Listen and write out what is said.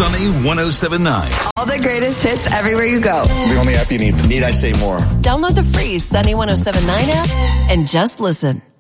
Sunny 107.9. All the greatest hits everywhere you go. The only app you need. Need I say more? Download the free Sunny 107.9 app and just listen.